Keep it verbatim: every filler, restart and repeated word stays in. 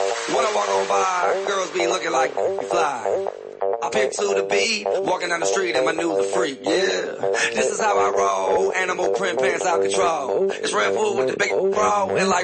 When I walk on by, girls be looking like fly. I pick to the beat, walking down the street and my new the freak, yeah. This is how I roll, animal print pants out control. It's Red Bull with the big bro, and like